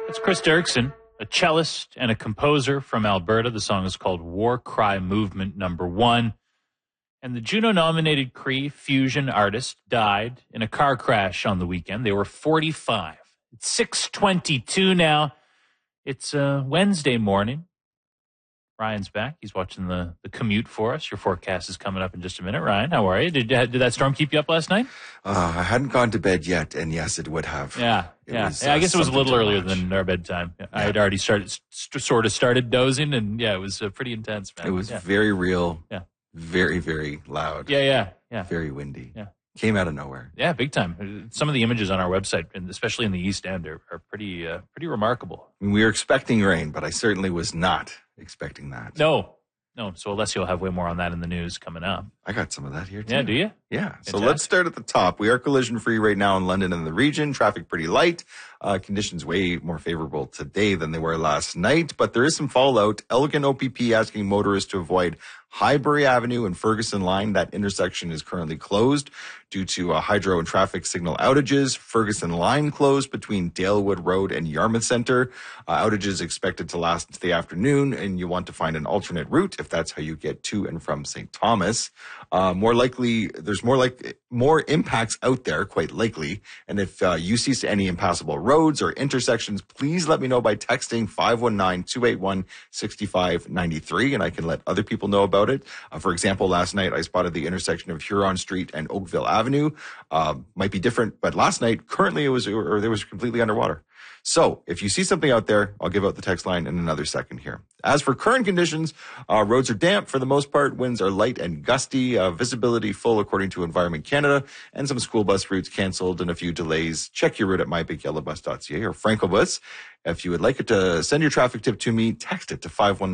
That's Chris Derrickson, a cellist and a composer from Alberta. The song is called War Cry Movement No. 1. And the Juno-nominated Cree fusion artist died in a car crash on the weekend. They were 45. It's 6:22 now. It's Wednesday morning. Ryan's back. He's watching the commute for us. Your forecast is coming up in just a minute. Ryan, how are you? Did that storm keep you up last night? I hadn't gone to bed yet, and yes, it would have. Yeah. I guess it was a little earlier than our bedtime. Yeah. I had already started dozing, and it was pretty intense, man. It was very real. Yeah. Very, very loud. Yeah. Very windy. Yeah. Came out of nowhere. Yeah, big time. Some of the images on our website, and especially in the East End, are pretty remarkable. I mean, we were expecting rain, but I certainly was not expecting that. No. So Alessio will have way more on that in the news coming up. I got some of that here, too. Yeah, do you? Yeah. Fantastic. So let's start at the top. We are collision-free right now in London and the region. Traffic pretty light. Conditions way more favorable today than they were last night. But there is some fallout. Elgin OPP asking motorists to avoid Highbury Avenue and Ferguson Line. That intersection is currently closed due to hydro and traffic signal outages. Ferguson Line closed between Dalewood Road and Yarmouth Centre. Outages expected to last into the afternoon, and you want to find an alternate route if that's how you get to and from St. Thomas. There's more impacts out there, quite likely. And if you see any impassable roads or intersections, please let me know by texting 519-281-6593, and I can let other people know about it. For example, last night I spotted the intersection of Huron Street and Oakville Avenue. Might be different, but last night, currently it was completely underwater. So if you see something out there, I'll give out the text line in another second here. As for current conditions, roads are damp for the most part. Winds are light and gusty. Visibility full according to Environment Canada, and some school bus routes canceled and a few delays. Check your route at mybigyellowbus.ca or FrancoBus. If you would like it to send your traffic tip to me, text it to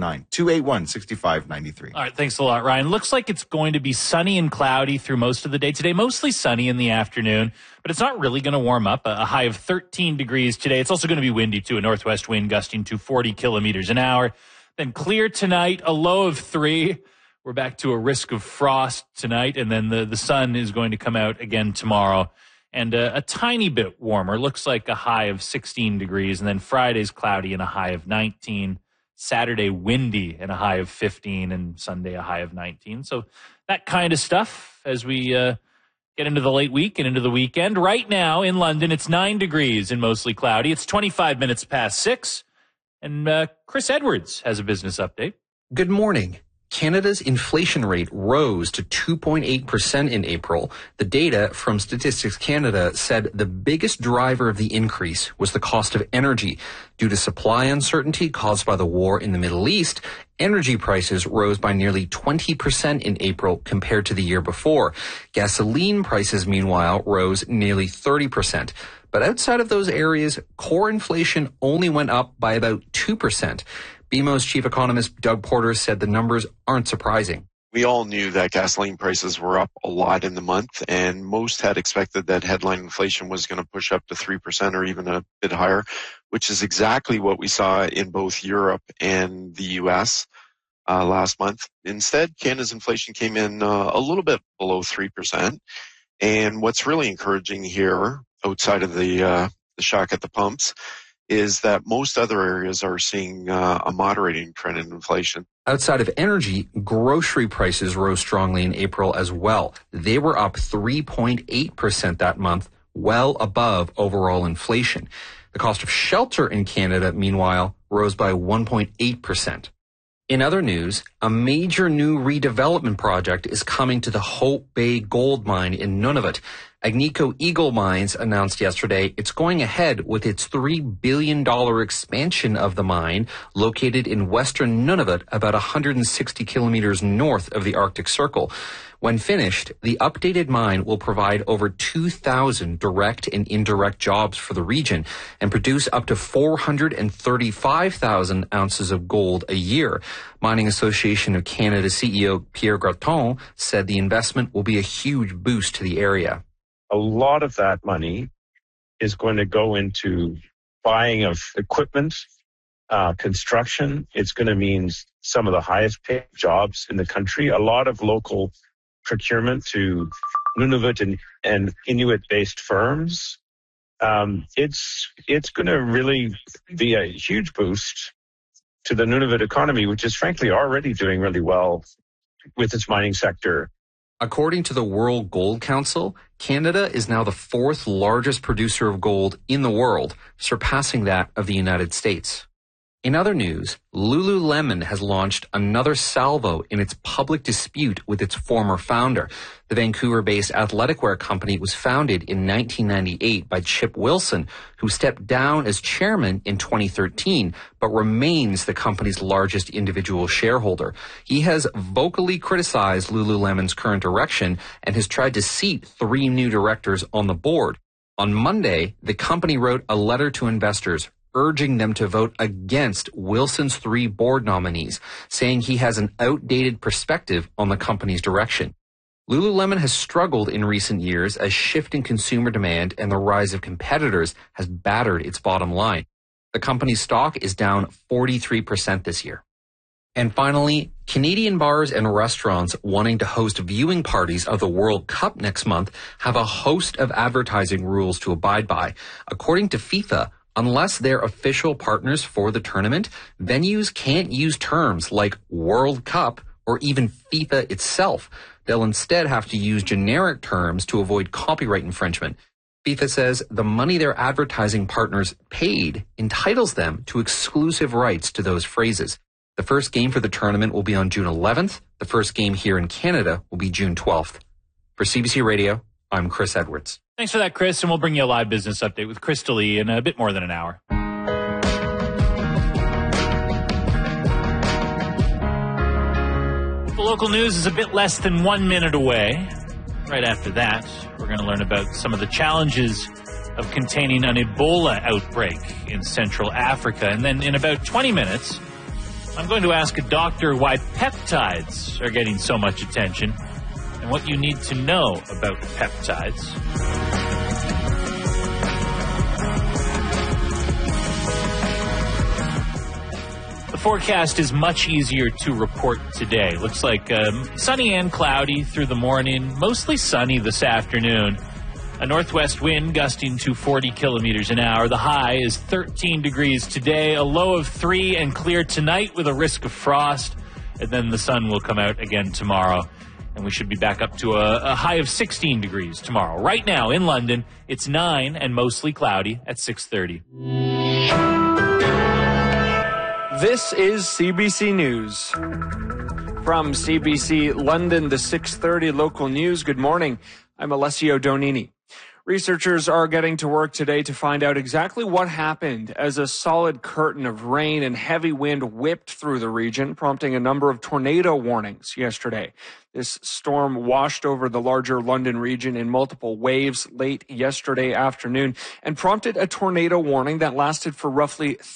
519-281-6593. All right, thanks a lot, Ryan. Looks like it's going to be sunny and cloudy through most of the day today, mostly sunny in the afternoon, but it's not really going to warm up. A high of 13 degrees today. It's also going to be windy, too, a northwest wind gusting to 40 kilometers an hour. Then clear tonight, a low of 3. We're back to a risk of frost tonight, and then the sun is going to come out again tomorrow. And a tiny bit warmer. Looks like a high of 16 degrees. And then Friday's cloudy and a high of 19. Saturday windy and a high of 15. And Sunday a high of 19. So that kind of stuff as we get into the late week and into the weekend. Right now in London, it's 9 degrees and mostly cloudy. It's 25 minutes past 6. And Chris Edwards has a business update. Good morning. Canada's inflation rate rose to 2.8% in April. The data from Statistics Canada said the biggest driver of the increase was the cost of energy. Due to supply uncertainty caused by the war in the Middle East, energy prices rose by nearly 20% in April compared to the year before. Gasoline prices, meanwhile, rose nearly 30%. But outside of those areas, core inflation only went up by about 2%. BMO's chief economist Doug Porter said the numbers aren't surprising. We all knew that gasoline prices were up a lot in the month, and most had expected that headline inflation was going to push up to 3% or even a bit higher, which is exactly what we saw in both Europe and the U.S. Last month. Instead, Canada's inflation came in a little bit below 3%. And what's really encouraging here, outside of the shock at the pumps, is that most other areas are seeing a moderating trend in inflation. Outside of energy, grocery prices rose strongly in April as well. They were up 3.8% that month, well above overall inflation. The cost of shelter in Canada, meanwhile, rose by 1.8%. In other news, a major new redevelopment project is coming to the Hope Bay gold mine in Nunavut. Agnico Eagle Mines announced yesterday it's going ahead with its $3 billion expansion of the mine located in western Nunavut, about 160 kilometers north of the Arctic Circle. When finished, the updated mine will provide over 2,000 direct and indirect jobs for the region and produce up to 435,000 ounces of gold a year. Mining Association of Canada CEO Pierre Graton said the investment will be a huge boost to the area. A lot of that money is going to go into buying of equipment, construction. It's going to mean some of the highest paid jobs in the country, a lot of local procurement to Nunavut and Inuit-based firms, it's going to really be a huge boost to the Nunavut economy, which is frankly already doing really well with its mining sector. According to the World Gold Council, Canada is now the fourth largest producer of gold in the world, surpassing that of the United States. In other news, Lululemon has launched another salvo in its public dispute with its former founder. The Vancouver-based athletic wear company was founded in 1998 by Chip Wilson, who stepped down as chairman in 2013, but remains the company's largest individual shareholder. He has vocally criticized Lululemon's current direction and has tried to seat 3 new directors on the board. On Monday, the company wrote a letter to investors urging them to vote against Wilson's 3 board nominees, saying he has an outdated perspective on the company's direction. Lululemon has struggled in recent years as shifting consumer demand and the rise of competitors has battered its bottom line. The company's stock is down 43% this year. And finally, Canadian bars and restaurants wanting to host viewing parties of the World Cup next month have a host of advertising rules to abide by. According to FIFA, unless they're official partners for the tournament, venues can't use terms like World Cup or even FIFA itself. They'll instead have to use generic terms to avoid copyright infringement. FIFA says the money their advertising partners paid entitles them to exclusive rights to those phrases. The first game for the tournament will be on June 11th. The first game here in Canada will be June 12th. For CBC Radio, I'm Chris Edwards. Thanks for that, Chris, and we'll bring you a live business update with Crystal Lee in a bit more than an hour. The local news is a bit less than 1 minute away. Right after that, we're going to learn about some of the challenges of containing an Ebola outbreak in Central Africa. And then in about 20 minutes, I'm going to ask a doctor why peptides are getting so much attention and what you need to know about peptides. The forecast is much easier to report today. Looks like sunny and cloudy through the morning, mostly sunny this afternoon. A northwest wind gusting to 40 kilometers an hour. The high is 13 degrees today, a low of 3 and clear tonight with a risk of frost. And then the sun will come out again tomorrow. And we should be back up to a high of 16 degrees tomorrow. Right now in London, it's 9 and mostly cloudy at 6:30. This is CBC News. From CBC London, the 6:30 local news. Good morning. I'm Alessio Donini. Researchers are getting to work today to find out exactly what happened as a solid curtain of rain and heavy wind whipped through the region, prompting a number of tornado warnings yesterday. This storm washed over the larger London region in multiple waves late yesterday afternoon and prompted a tornado warning that lasted for roughly